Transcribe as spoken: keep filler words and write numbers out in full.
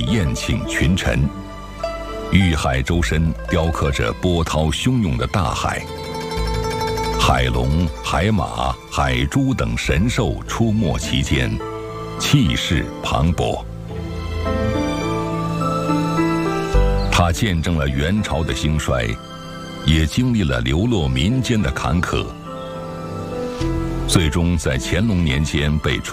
宴请群臣。玉海舟身雕刻着波涛汹涌的大海，海龙、海马、海猪等神兽出没其间，气势磅礴。它见证了元朝的兴衰，也经历了流落民间的坎坷，最终在乾隆年间被